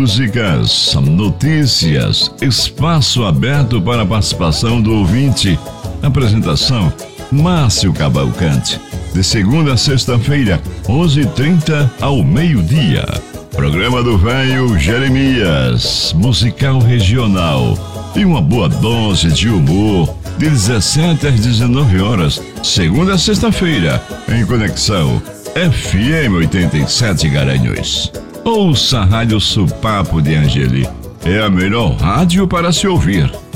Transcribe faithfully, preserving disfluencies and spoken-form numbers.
músicas, notícias, espaço aberto para a participação do ouvinte. Apresentação: Márcio Cavalcante. De segunda a sexta-feira, onze e trinta ao meio-dia. Programa do Velho Jeremias, musical regional. E uma boa dose de humor, de dezessete às dezenove horas, segunda a sexta-feira, em Conexão F M oitenta e sete Garanhuns. Ouça a Rádio Supapo de Angeli. É a melhor rádio para se ouvir.